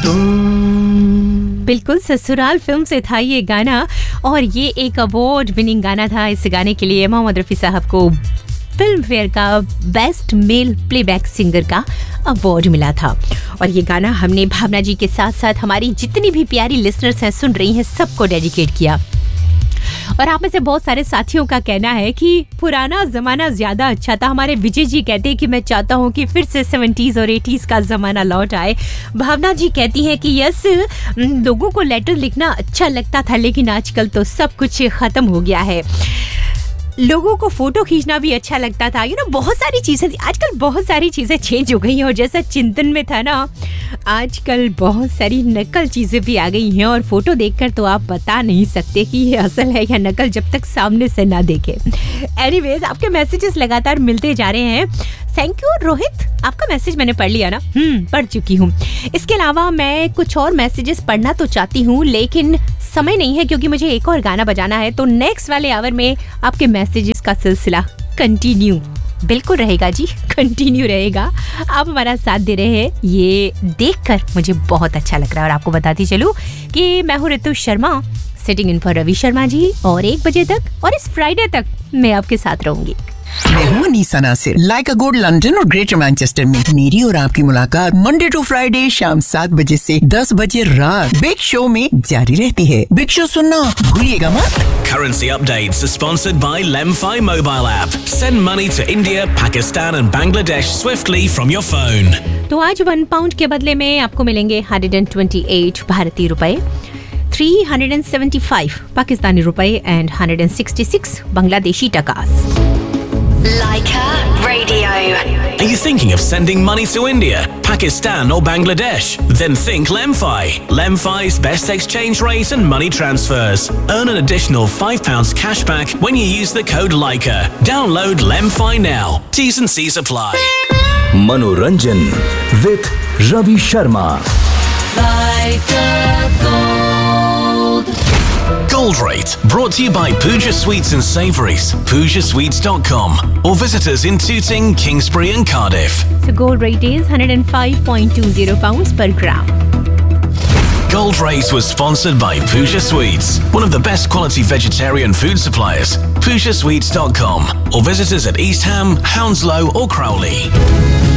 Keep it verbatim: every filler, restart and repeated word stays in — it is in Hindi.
तुम। बिल्कुल ससुराल फिल्म से था ये गाना और ये एक अवार्ड विनिंग गाना था। इस गाने के लिए मोहम्मद रफ़ी साहब को फिल्म फेयर का बेस्ट मेल प्लेबैक सिंगर का अवार्ड मिला था। और ये गाना हमने भावना जी के साथ साथ हमारी जितनी भी प्यारी लिसनर्स हैं सुन रही हैं सबको डेडिकेट किया। और आप में से बहुत सारे साथियों का कहना है कि पुराना जमाना ज्यादा अच्छा था। हमारे विजय जी कहते हैं कि मैं चाहता हूँ कि फिर से सेवेंटीज और एटीज का जमाना लौट आए। भावना जी कहती हैं कि यस, लोगों को लेटर लिखना अच्छा लगता था लेकिन आजकल तो सब कुछ खत्म हो गया है। लोगों को फोटो खींचना भी अच्छा लगता था। यू नो बहुत सारी चीजें थी। आजकल बहुत सारी चीजें चेंज हो गई हैं और जैसा चिंतन में था ना, आजकल बहुत सारी नकल चीजें भी आ गई हैं और फोटो देखकर तो आप बता नहीं सकते कि ये असल है या नकल जब तक सामने से ना देखे। एनीवेज, आपके मैसेजेस लगातार मिलते जा रहे हैं। थैंक यू रोहित, आपका मैसेज मैंने पढ़ लिया ना। हम्म पढ़ चुकी हूँ। इसके अलावा मैं कुछ और मैसेजेस पढ़ना तो चाहती हूँ लेकिन समय नहीं है क्योंकि मुझे एक और गाना बजाना है। तो नेक्स्ट वाले आवर में आपके मैसेजेस का सिलसिला कंटिन्यू बिल्कुल रहेगा जी, कंटिन्यू रहेगा। आप हमारा साथ दे रहे हैं, ये देखकर मुझे बहुत अच्छा लग रहा है। और आपको बताती चलूं कि मैं हूँ ऋतु Sharma, sitting in for Ravi Sharma ji, और एक बजे तक और इस फ्राइडे तक मैं आपके साथ रहूंगी। मैं हूँ Anisa Nasir, like a good London और ग्रेटर मैनचेस्टर में मेरी और आपकी मुलाकात मंडे टू फ्राइडे शाम सात बजे से दस बजे रात बिग शो में जारी रहती है। बिग शो सुनना भूलिएगा मत। Currency updates are sponsored by Lemfi mobile app. Send money to India, Pakistan and Bangladesh swiftly from your phone. तो आज वन पाउंड के बदले में आपको मिलेंगे एक सौ अट्ठाईस भारतीय रुपए, तीन सौ पचहत्तर पाकिस्तानी रुपए एंड एक सौ छियासठ Bangladeshi टकास। Leica Radio. Are you thinking of sending money to India, Pakistan or Bangladesh? Then think Lemfi. Lemfi's best exchange rate and money transfers. Earn an additional five pounds cash back when you use the code Leica. Download Lemfi now. T's and C's apply. Manoranjan with Ravi Sharma. Leica Gold. Gold Rate, brought to you by Pooja Sweets and Savouries, pooja sweets dot com, or visit us in Tooting, Kingsbury and Cardiff. So gold rate is one oh five point two zero pounds per gram. Gold Rate was sponsored by Pooja Sweets, one of the best quality vegetarian food suppliers. pooja sweets dot com, or visit us at East Ham, Hounslow or Crowley.